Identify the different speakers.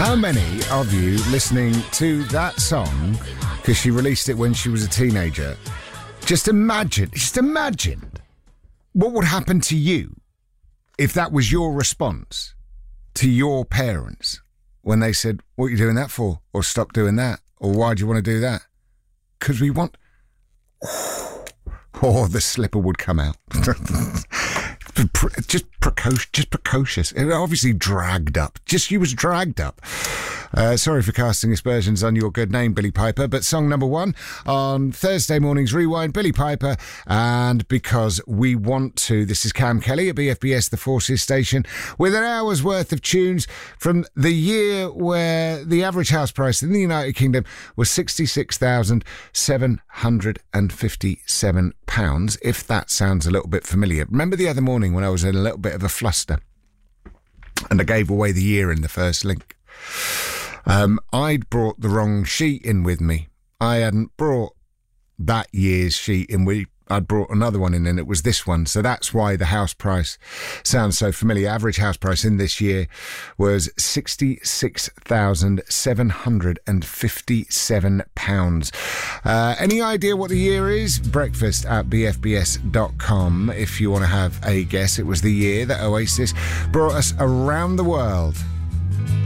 Speaker 1: How many of you listening to that song, because she released it when she was a teenager, just imagine what would happen to you if that was your response to your parents when they said, what are you doing that for? Or stop doing that? Or why do you want to do that? Because we want... Oh, the slipper would come out. Just precocious. It obviously dragged up. She was dragged up. Sorry for casting aspersions on your good name, Billy Piper, but song number one on Thursday morning's Rewind, Billy Piper, and Because We Want To. This is Cam Kelly at BFBS, the Forces station, with an hour's worth of tunes from the year where the average house price in the United Kingdom was £66,757, if that sounds a little bit familiar. Remember the other morning when I was in a little bit of a fluster and I gave away the year in the first link? I'd brought the wrong sheet in with me. I hadn't brought that year's sheet in. I'd brought another one in and it was this one. So that's why the house price sounds so familiar. Average house price in this year was £66,757. Any idea what the year is? Breakfast at bfbs.com if you want to have a guess. It was the year that Oasis brought us around the world.